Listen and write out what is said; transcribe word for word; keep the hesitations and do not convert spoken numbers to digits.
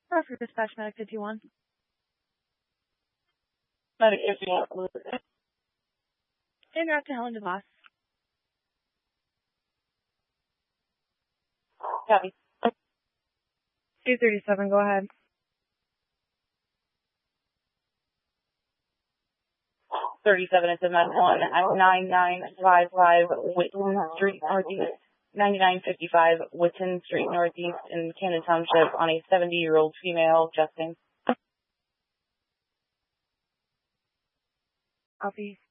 Or for dispatch medic fifty-one. Medic fifty-one. And you're up to Helen DeVos. Copy. two thirty-seven, go ahead. thirty-seven, it's a med one. I'm nine nine five five Whitten Street Northeast, ninety-nine fifty-five Whitten Street Northeast in Camden Township on a seventy-year-old female adjusting. Copy.